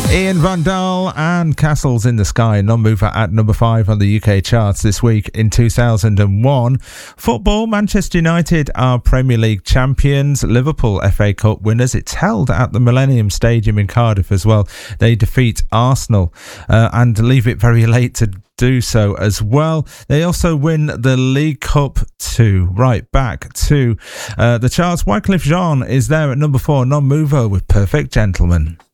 Ian Van Dahl and Castles in the Sky, non-mover at number 5 on the UK charts this week in 2001. Football, Manchester United are Premier League champions, Liverpool FA Cup winners. It's held at the Millennium Stadium in Cardiff as well. They defeat Arsenal and leave it very late to do so as well. They also win the League Cup 2. Right, back to the charts. Wycliffe Jean is there at number 4, non-mover with Perfect Gentleman.